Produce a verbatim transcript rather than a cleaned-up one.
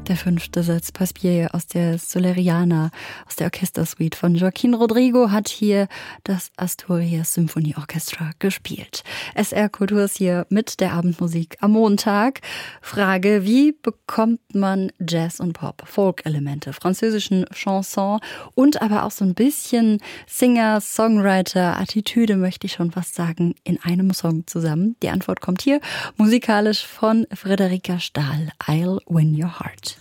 Der fünfte Satz Passepied aus der Soleriana, aus der Orchestersuite von Joaquín Rodrigo, hat hier das Asturias Symphonieorchestra gespielt. S R Kultur ist hier mit der Abendmusik am Montag. Frage, wie bekommt man Jazz und Pop, Folk-Elemente, französischen Chanson und aber auch so ein bisschen Singer, Songwriter, Attitüde, möchte ich schon fast sagen, in einem Song zusammen? Die Antwort kommt hier musikalisch von Frederika Stahl, I'll Win Your Heart.